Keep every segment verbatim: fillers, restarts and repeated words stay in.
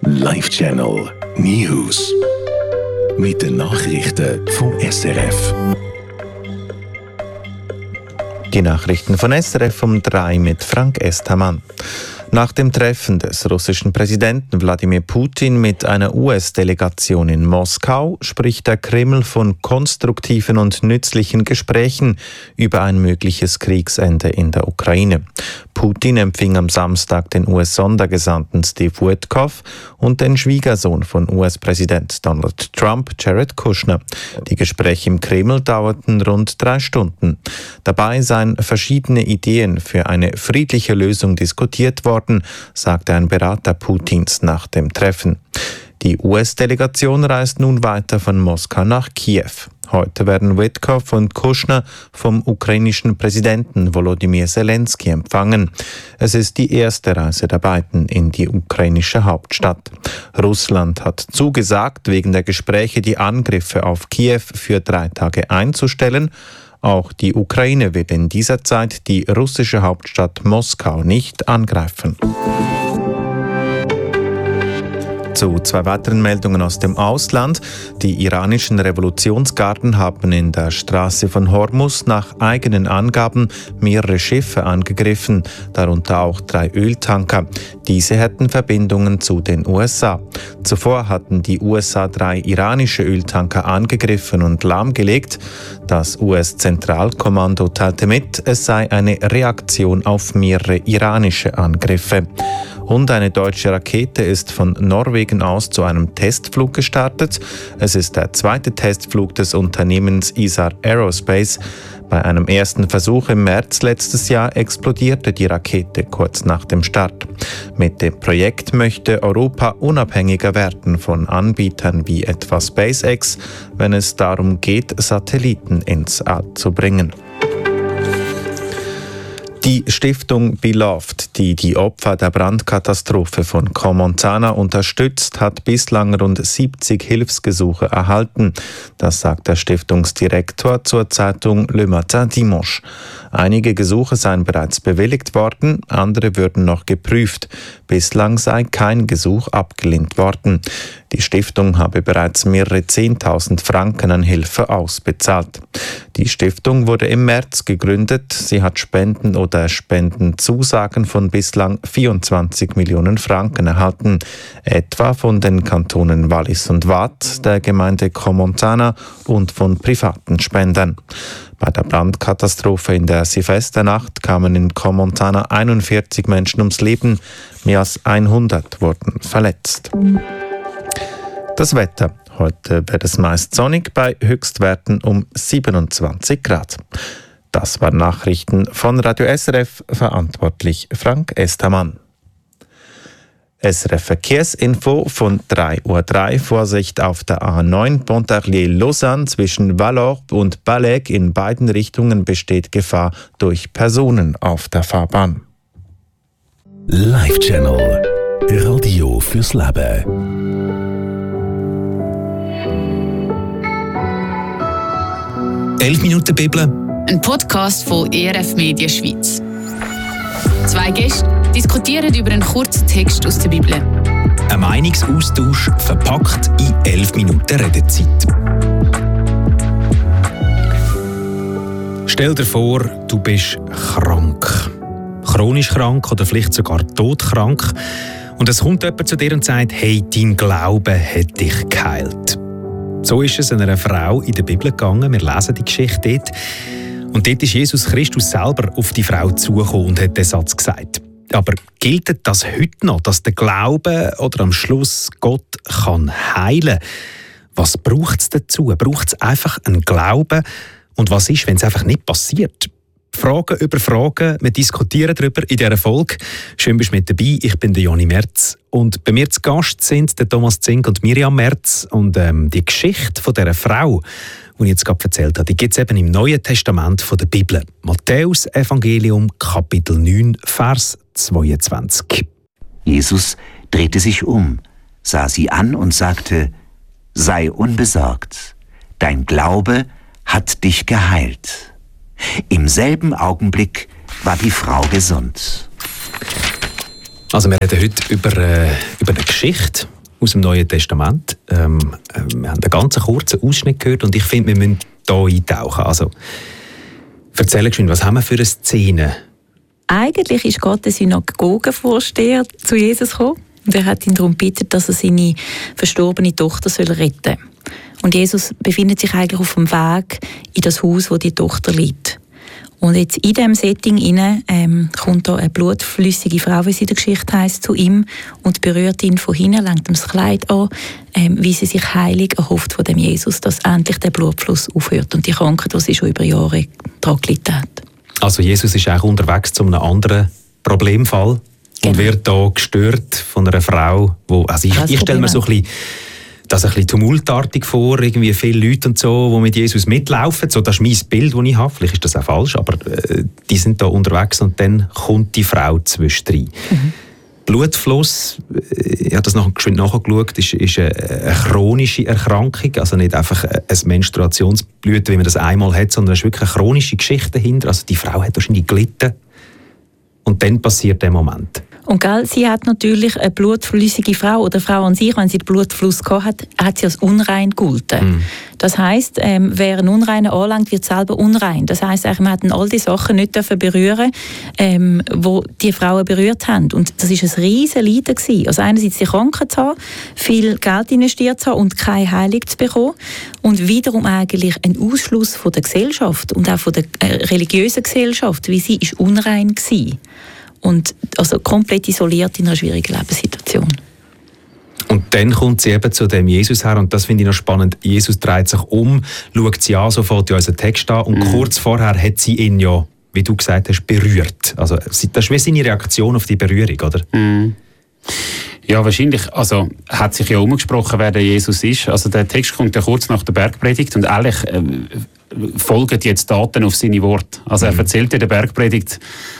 Live Channel News. Mit den Nachrichten vom S R F. Die Nachrichten von S R F um drei mit Frank Estamann. Nach dem Treffen des russischen Präsidenten Wladimir Putin mit einer U S-Delegation in Moskau spricht der Kreml von konstruktiven und nützlichen Gesprächen über ein mögliches Kriegsende in der Ukraine. Putin empfing am Samstag den U S-Sondergesandten Steve Witkoff und den Schwiegersohn von U S-Präsident Donald Trump, Jared Kushner. Die Gespräche im Kreml dauerten rund drei Stunden. Dabei seien verschiedene Ideen für eine friedliche Lösung diskutiert worden, sagte ein Berater Putins nach dem Treffen. Die U S-Delegation reist nun weiter von Moskau nach Kiew. Heute werden Witkoff und Kushner vom ukrainischen Präsidenten Volodymyr Zelensky empfangen. Es ist die erste Reise der beiden in die ukrainische Hauptstadt. Russland hat zugesagt, wegen der Gespräche die Angriffe auf Kiew für drei Tage einzustellen. Auch die Ukraine wird in dieser Zeit die russische Hauptstadt Moskau nicht angreifen. Zu zwei weiteren Meldungen aus dem Ausland. Die iranischen Revolutionsgarden haben in der Straße von Hormuz nach eigenen Angaben mehrere Schiffe angegriffen, darunter auch drei Öltanker. Diese hätten Verbindungen zu den U S A. Zuvor hatten die U S A drei iranische Öltanker angegriffen und lahmgelegt. Das U S-Zentralkommando teilte mit, es sei eine Reaktion auf mehrere iranische Angriffe. Und eine deutsche Rakete ist von Norwegen aus zu einem Testflug gestartet. Es ist der zweite Testflug des Unternehmens Isar Aerospace. Bei einem ersten Versuch im März letztes Jahr explodierte die Rakete kurz nach dem Start. Mit dem Projekt möchte Europa unabhängiger werden von Anbietern wie etwa SpaceX, wenn es darum geht, Satelliten ins All zu bringen. Die Stiftung Beloved, die die Opfer der Brandkatastrophe von Crans-Montana unterstützt, hat bislang rund siebzig Hilfsgesuche erhalten. Das sagt der Stiftungsdirektor zur Zeitung Le Matin Dimanche. Einige Gesuche seien bereits bewilligt worden, andere würden noch geprüft. Bislang sei kein Gesuch abgelehnt worden. Die Stiftung habe bereits mehrere zehntausend Franken an Hilfe ausbezahlt. Die Stiftung wurde im März gegründet. Sie hat Spenden oder Spendenzusagen von bislang vierundzwanzig Millionen Franken erhalten, etwa von den Kantonen Wallis und Waadt, der Gemeinde Crans-Montana und von privaten Spendern. Bei der Brandkatastrophe in der Silvesternacht kamen in Crans-Montana einundvierzig Menschen ums Leben, mehr als hundert wurden verletzt. Das Wetter. Heute wird es meist sonnig bei Höchstwerten um siebenundzwanzig Grad. Das waren Nachrichten von Radio S R F, verantwortlich Frank Estamann. S R F Verkehrsinfo von drei Uhr drei. Vorsicht auf der A neun Pontarlier-Lausanne zwischen Vallorbe und Balleg. In beiden Richtungen besteht Gefahr durch Personen auf der Fahrbahn. Live Channel. Radio fürs Leben. elf Minuten Bibel. Ein Podcast von E R F Media Schweiz. Zwei Gäste diskutieren über einen kurzen Text aus der Bibel. Ein Meinungsaustausch verpackt in elf Minuten Redezeit. Stell dir vor, du bist krank. Chronisch krank oder vielleicht sogar todkrank. Und es kommt jemand zu dir und sagt, hey, dein Glaube hat dich geheilt. So ist es einer Frau in der Bibel gegangen. Wir lesen die Geschichte dort. Und dort ist Jesus Christus selber auf die Frau zugekommen und hat den Satz gesagt. Aber gilt das heute noch, dass der Glaube oder am Schluss Gott kann heilen? Was braucht es dazu? Braucht es einfach einen Glauben? Und was ist, wenn es einfach nicht passiert? Fragen über Fragen, wir diskutieren darüber in dieser Folge. Schön, bist du mit dabei. Ich bin der Joni Merz. Und bei mir zu Gast sind der Thomas Zink und Miriam Merz. Und ähm, die Geschichte von dieser Frau, die ich jetzt gerade erzählt habe, die gibt es eben im Neuen Testament von der Bibel. Matthäus Evangelium, Kapitel neun, Vers zweiundzwanzig. Jesus drehte sich um, sah sie an und sagte, sei unbesorgt, dein Glaube hat dich geheilt. Im selben Augenblick war die Frau gesund. Also wir reden heute über, äh, über eine Geschichte, aus dem Neuen Testament. Ähm, wir haben einen ganz kurzen Ausschnitt gehört und ich finde, wir müssen hier eintauchen. Also, erzähl geschwind, was haben wir für eine Szene? Eigentlich ist Gott der Synagogenvorsteher zu Jesus gekommen und er hat ihn darum gebeten, dass er seine verstorbene Tochter retten soll. Und Jesus befindet sich eigentlich auf dem Weg in das Haus, wo die Tochter liegt. Und jetzt in diesem Setting rein, ähm, kommt da eine blutflüssige Frau, wie sie in der Geschichte heisst, zu ihm und berührt ihn von hinten, lenkt ihm das Kleid an, ähm, wie sie sich heilig erhofft von dem Jesus, dass endlich der Blutfluss aufhört und die Krankheit, die sie schon über Jahre daran gelitten hat. Also Jesus ist auch unterwegs zu einem anderen Problemfall genau. und wird da gestört von einer Frau, wo, also ich, ich stelle mir so ein bisschen das ein bisschen tumultartig vor, irgendwie viele Leute und so, die mit Jesus mitlaufen. So, das ist mein Bild, das ich habe. Vielleicht ist das auch falsch, aber äh, die sind da unterwegs und dann kommt die Frau zwischendrin. Mhm. Blutfluss, ich habe das nachher geschwind nachgeschaut, ist, ist eine, eine chronische Erkrankung, also nicht einfach ein Menstruationsblut, wie man das einmal hat, sondern es ist wirklich eine chronische Geschichte dahinter. Also die Frau hat wahrscheinlich gelitten und dann passiert der Moment. Und gell, sie hat natürlich eine blutflüssige Frau oder eine Frau an sich, wenn sie den Blutfluss gehabt hat, hat sie als unrein gegolten. Mm. Das heisst, ähm, wer einen Unreinen anlangt, wird selber unrein. Das heisst, man hat all die Sachen nicht berühren, ähm, wo die Frauen berührt haben. Und das war ein riesen Leiden gewesen. Also einerseits die Krankheit zu haben, viel Geld investiert zu haben und keine Heilung zu bekommen. Und wiederum eigentlich ein Ausschluss von der Gesellschaft und auch von der äh, religiösen Gesellschaft, wie sie ist unrein gewesen. Und also komplett isoliert in einer schwierigen Lebenssituation. Und dann kommt sie eben zu dem Jesus her und das finde ich noch spannend. Jesus dreht sich um, schaut sie an, so fängt ja unseren Text an und mm. kurz vorher hat sie ihn ja, wie du gesagt hast, berührt. Also das ist wie seine Reaktion auf die Berührung, oder? Mm. Ja, wahrscheinlich. Also hat sich ja umgesprochen, wer der Jesus ist. Also der Text kommt ja kurz nach der Bergpredigt und eigentlich äh, folgen jetzt Daten auf seine Worte. Also er mm. erzählt in der Bergpredigt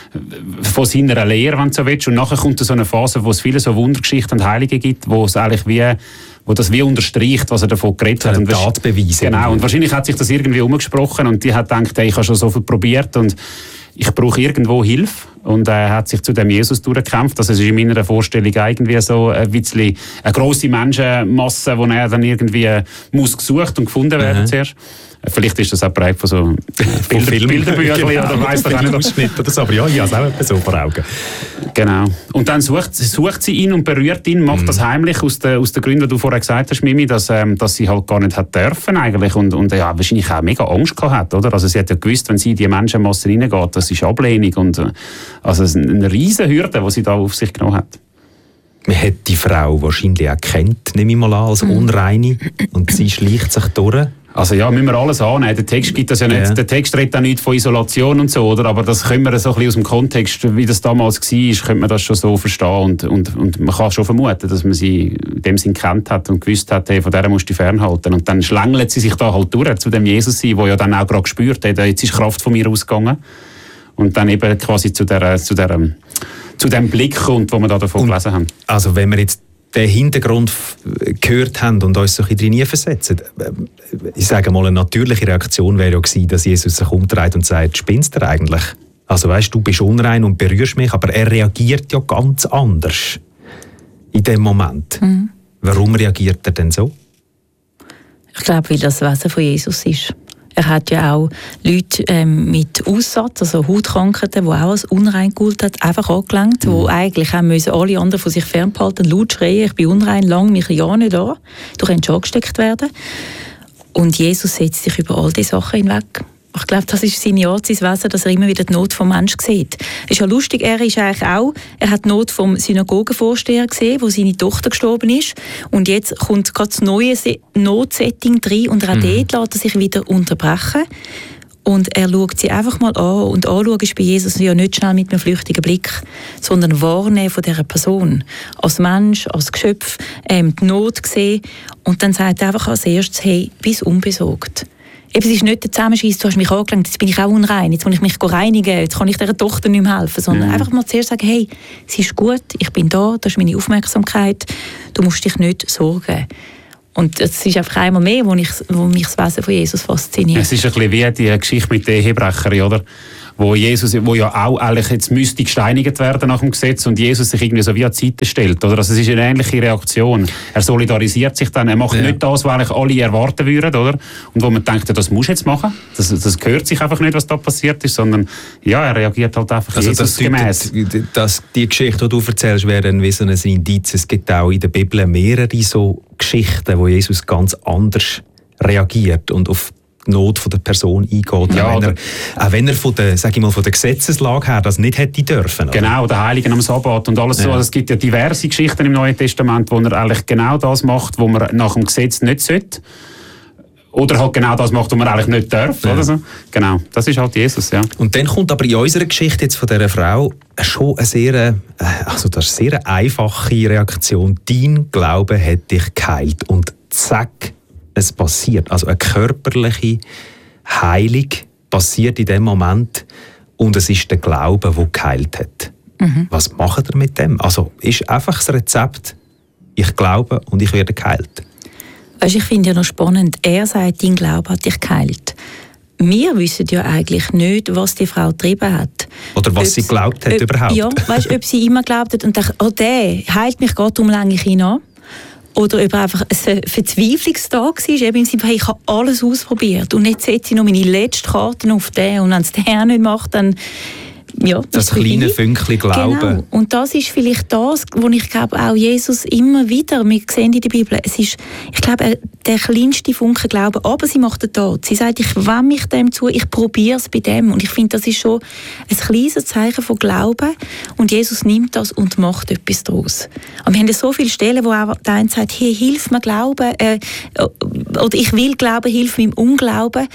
von seiner Lehre, wenn du so willst. Und nachher kommt so eine Phase, wo es viele so Wundergeschichten und Heilige gibt, wo es eigentlich wie, wo das wie unterstreicht, was er davon geredet hat. Und Tatbeweise. Genau. Und wahrscheinlich hat sich das irgendwie umgesprochen und die hat gedacht, hey, ich habe schon so viel probiert und ich brauche irgendwo Hilfe. Und er äh, hat sich zu dem Jesus durchgekämpft. Also es ist in meiner Vorstellung irgendwie so ein bisschen eine grosse Menschenmasse, die er dann irgendwie muss gesucht und gefunden werden mhm. zuerst. Vielleicht ist das auch bereit von so Bilder, Film. Bilderbüchern genau. oder weiss das auch nicht. Ausschnitt oder so, aber ja, ich habe es auch etwas so vor Augen. Genau. Und dann sucht, sucht sie ihn und berührt ihn, macht mhm. das heimlich aus den aus den Gründen, die du vorher gesagt hast, Mimi, dass, ähm, dass sie halt gar nicht hat dürfen eigentlich und, und ja, wahrscheinlich auch mega Angst gehabt hat, oder? Also sie hat ja gewusst, wenn sie in die Menschenmasse reingeht, das ist Ablehnung und also es ist eine riesen Hürde, die sie da auf sich genommen hat. Man hat die Frau wahrscheinlich auch kennt, nehme ich mal an, als Unreine und sie schleicht sich durch. Also ja, müssen wir alles annehmen. Der Text gibt das ja nicht. Ja. Der Text redet auch nicht von Isolation und so, oder? Aber das können wir so ein bisschen aus dem Kontext, wie das damals war, könnte man das schon so verstehen. Und, und, und man kann schon vermuten, dass man sie in dem Sinn kennt hat und gewusst hat, hey, von der musst du dich fernhalten. Und dann schlängelt sie sich da halt durch zu dem Jesus sein, der ja dann auch gerade gespürt hat, jetzt ist Kraft von mir ausgegangen. Und dann eben quasi zu, der, zu, der, zu dem Blick kommt, den wir da davon und, gelesen haben. Also wenn wir jetzt den Hintergrund gehört haben und uns so ein bisschen drin versetzen. Ich sage mal, eine natürliche Reaktion wäre ja gewesen, dass Jesus sich umdreht und sagt, spinnst du eigentlich? Also weißt, du bist unrein und berührst mich, aber er reagiert ja ganz anders in dem Moment. Mhm. Warum reagiert er denn so? Ich glaube, weil das Wesen von Jesus ist. Er hat ja auch Leute ähm, mit Aussatz, also Hautkrankheiten, die auch als unrein geholt hat, einfach angelangt, die mhm. eigentlich haben müssen alle anderen von sich fernhalten, laut schreien, ich bin unrein, lang mich ja nicht an. Du kannst angesteckt werden. Und Jesus setzt sich über all diese Sachen hinweg. Ich glaube, das ist seine Art, sein Wesen, dass er immer wieder die Not vom Menschen sieht. Es ist ja lustig, er ist eigentlich auch, er hat die Not vom Synagogenvorsteher gesehen, wo seine Tochter gestorben ist. Und jetzt kommt gerade das neue Notsetting rein und auch mhm. dort lässt er sich wieder unterbrechen. Und er schaut sie einfach mal an. Und anschauen ist bei Jesus ja nicht schnell mit einem flüchtigen Blick, sondern wahrnehmen von dieser Person. Als Mensch, als Geschöpf, ähm, die Not sehen. Und dann sagt er einfach als erstes, hey, bist unbesorgt. Eben, es ist nicht der Zusammenscheiss, du hast mich angelangt, jetzt bin ich auch unrein, jetzt muss ich mich reinigen, jetzt kann ich dieser Tochter nicht mehr helfen, sondern mhm. einfach mal zuerst sagen, hey, es ist gut, ich bin da, das ist meine Aufmerksamkeit, du musst dich nicht sorgen. Und es ist einfach einmal mehr, wo, ich, wo mich das Wesen von Jesus fasziniert. Es ist ein bisschen wie die Geschichte mit den Ehebrechern, oder? wo Jesus, wo ja auch eigentlich jetzt müsste gesteinigt werden nach dem Gesetz und Jesus sich irgendwie so wie an die Seite stellt. Oder? Also es ist eine ähnliche Reaktion. Er solidarisiert sich dann, er macht ja. nicht das, was eigentlich alle erwarten würden, oder? Und wo man denkt, ja, das musst du jetzt machen, das, das gehört sich einfach nicht, was da passiert ist, sondern ja, er reagiert halt einfach also Jesus gemäß. Das, die Geschichte, die du erzählst, wäre dann wie so ein Indiz. Es gibt auch in der Bibel mehrere so Geschichten, wo Jesus ganz anders reagiert und auf die Not der Person eingeht, ja, auch, wenn er, auch wenn er von der, sag ich mal, von der Gesetzeslage her das nicht hätte dürfen. Oder? Genau, der Heiligen am Sabbat und alles ja. so. Also es gibt ja diverse Geschichten im Neuen Testament, wo er eigentlich genau das macht, was man nach dem Gesetz nicht sollte. Oder halt genau das macht, was man eigentlich nicht darf. Ja. Oder so. Genau, das ist halt Jesus, ja. Und dann kommt aber in unserer Geschichte jetzt von dieser Frau schon eine sehr, also das ist eine sehr einfache Reaktion. Dein Glaube hat dich geheilt. Und zack, es passiert. Also eine körperliche Heilung passiert in dem Moment und es ist der Glaube, der geheilt hat. Mhm. Was macht er mit dem? Also ist einfach das Rezept, ich glaube und ich werde geheilt. Weißt, ich finde ja noch spannend, er sagt, dein Glaube hat dich geheilt. Wir wissen ja eigentlich nicht, was die Frau getrieben hat. Oder was ob sie geglaubt hat ob, überhaupt. Ja, weißt, ob sie immer geglaubt hat und dachte, oh, der heilt mich gerade um lange hinein. Oder ob er einfach ein Verzweiflungstag war, eben im Sinne, hey, ich habe alles ausprobiert und jetzt setze ich noch meine letzte Karte auf den und wenn es der nicht macht, dann ja, das, das kleine Fünkchen Glauben. Genau. Und das ist vielleicht das, wo ich glaube, auch Jesus immer wieder, wir sehen in der Bibel, es ist, ich glaube, der kleinste Funken Glauben, aber sie macht es dort. Sie sagt, ich wende mich dem zu, ich probiere es bei dem. Und ich finde, das ist schon ein kleines Zeichen von Glauben. Und Jesus nimmt das und macht etwas daraus. Und wir haben ja so viele Stellen, wo auch der eine sagt, hey, hilf mir Glauben, äh, oder ich will Glauben, hilf meinem Unglauben.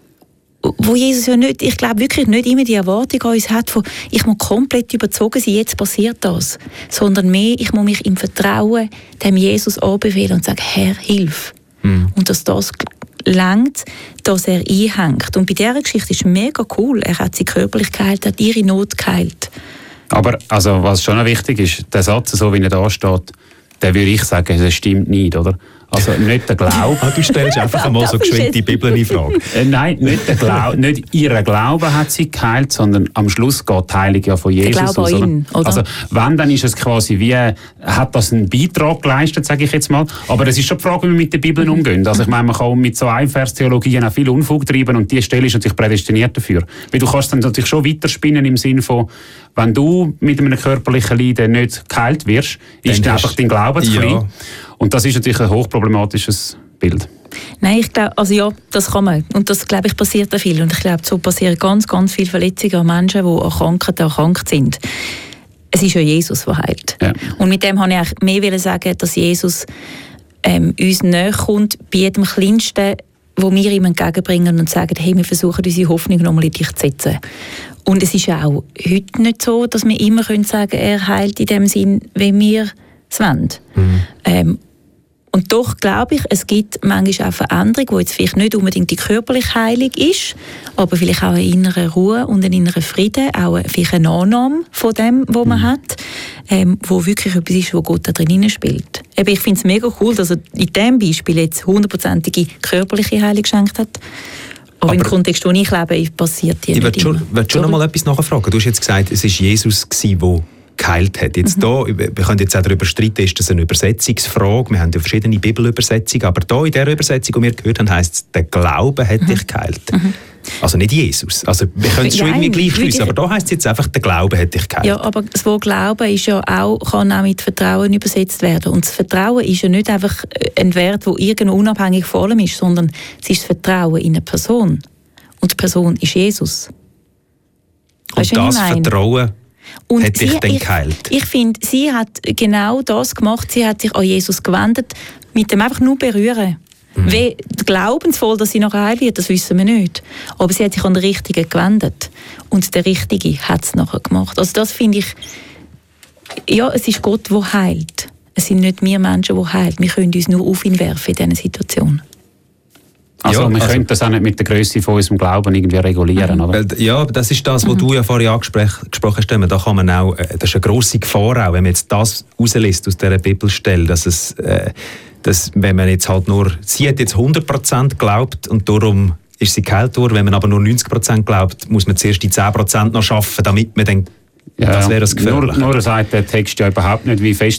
Wo Jesus ja nicht, ich glaube wirklich nicht immer die Erwartung an uns hat, von ich muss komplett überzogen sein, jetzt passiert das. Sondern mehr, ich muss mich im Vertrauen dem Jesus anbefehlen und sagen, Herr, hilf. Mhm. Und dass das reicht, dass er einhängt. Und bei dieser Geschichte ist es mega cool. Er hat sie körperlich geheilt, hat ihre Not geheilt. Aber also, was schon noch wichtig ist, der Satz, so wie er da steht, der würde ich sagen, das stimmt nicht, oder? Also nicht der Glaube. Du stellst einfach einmal so geschwind die Bibel in Frage. Äh, nein, nicht, der Glau- nicht ihr Glaube hat sie geheilt, sondern am Schluss geht die Heilung ja von Jesus aus. Oder? Ihn, oder? Also wenn, dann ist es quasi wie, hat das einen Beitrag geleistet, sage ich jetzt mal. Aber es ist schon die Frage, wie wir mit der Bibel umgehen. Also ich meine, man kann mit so Einverstheologien auch viel Unfug treiben und die Stelle ist natürlich prädestiniert dafür. Weil du kannst dann natürlich schon weiterspinnen im Sinne von, wenn du mit einem körperlichen Leiden nicht geheilt wirst, ist dann einfach dein Glaube zu klein. Ja. Und das ist natürlich ein hochproblematisches Bild. Nein, ich glaube, also ja, das kann man. Und das, glaube ich, passiert auch viel. Und ich glaube, so passieren ganz, ganz viele Verletzungen an Menschen, die an Krankheiten erkrankt sind. Es ist ja Jesus, der heilt. Ja. Und mit dem wollte ich eigentlich mehr sagen, dass Jesus ähm, uns näher kommt bei jedem Kleinsten, wo wir ihm entgegenbringen und sagen, hey, wir versuchen unsere Hoffnung nochmal in dich zu setzen. Und es ist ja auch heute nicht so, dass wir immer sagen können, er heilt in dem Sinn, wie wir es wollen. Mhm. Ähm, Und doch glaube ich, es gibt manchmal auch Veränderungen, die jetzt vielleicht nicht unbedingt die körperliche Heilung ist, aber vielleicht auch eine innere Ruhe und einen inneren Frieden, auch vielleicht eine Annahme von dem, was man mhm. hat, ähm, wo wirklich etwas ist, wo Gott da drin spielt. Eben, ich finde es mega cool, dass er in diesem Beispiel jetzt hundertprozentige körperliche Heilung geschenkt hat. Aber, aber im Kontext, wo ich lebe, passiert die ich nicht immer. Ich will schon noch mal etwas nachfragen. Du hast jetzt gesagt, es war Jesus, der geheilt hat. Jetzt mhm. da, wir können jetzt auch darüber streiten, ist das eine Übersetzungsfrage? Wir haben ja verschiedene Bibelübersetzungen, aber da in dieser Übersetzung, die wir gehört haben, heisst es, der Glaube hat mhm. dich geheilt. Mhm. Also nicht Jesus. Also wir können es schon irgendwie gleich schliessen, aber da heisst es jetzt einfach, der Glaube hat dich geheilt. Ja, aber das Wort Glauben ist ja auch, kann auch mit Vertrauen übersetzt werden. Und das Vertrauen ist ja nicht einfach ein Wert, der irgendwo unabhängig von allem ist, sondern es ist das Vertrauen in eine Person. Und die Person ist Jesus. Weißt, und das Vertrauen und hat dich dann geheilt? Ich, ich finde, sie hat genau das gemacht. Sie hat sich an Jesus gewendet, mit dem einfach nur berühren. Mhm. Wie glaubensvoll, dass sie noch heil wird, das wissen wir nicht. Aber sie hat sich an den Richtigen gewendet. Und der Richtige hat es nachher gemacht. Also das finde ich, ja, es ist Gott, der heilt. Es sind nicht wir Menschen, die heilen. Wir können uns nur auf ihn werfen in dieser Situation. Also ja, wir also, können das auch nicht mit der Größe von unserem Glauben irgendwie regulieren, oder? Ja, das ist das, was mhm. du ja vorhin angesprochen hast. Da kann man auch, das ist eine grosse Gefahr auch, wenn man jetzt das rauslässt aus dieser Bibelstelle, dass es, äh, dass, wenn man jetzt halt nur, sie hat jetzt hundert Prozent geglaubt und darum ist sie geheilt worden. Wenn man aber nur neunzig Prozent glaubt, muss man zuerst die zehn Prozent noch schaffen, damit man dann, ja, das wäre das Gefährliche. Nur, nur sagt der Text ja überhaupt nicht, wie fest